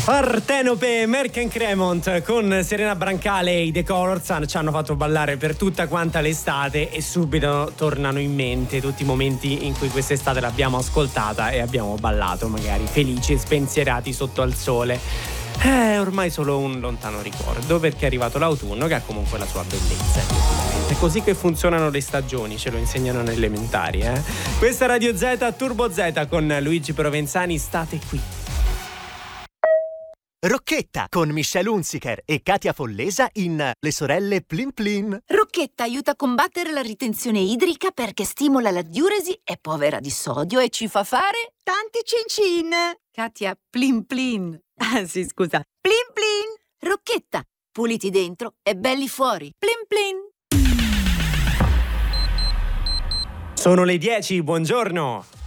Partenope, Merck Cremont con Serena Brancale e i The Colors ci hanno fatto ballare per tutta quanta l'estate e subito tornano in mente tutti i momenti in cui quest'estate l'abbiamo ascoltata e abbiamo ballato, magari felici e spensierati sotto al sole. È ormai solo un lontano ricordo, perché è arrivato l'autunno che ha comunque la sua bellezza. È così che funzionano le stagioni, ce lo insegnano nelle elementari, Questa è Radio Z Turbo Z con Luigi Provenzani, state qui. Rocchetta con Michelle Hunziker e Katia Follesa in Le sorelle Plin Plin. Rocchetta aiuta a combattere la ritenzione idrica perché stimola la diuresi, è povera di sodio e ci fa fare tanti cin-cin. Katia, plin plin. Ah sì, scusa. Plin plin. Rocchetta, puliti dentro e belli fuori. Plin plin. Sono le 10, buongiorno.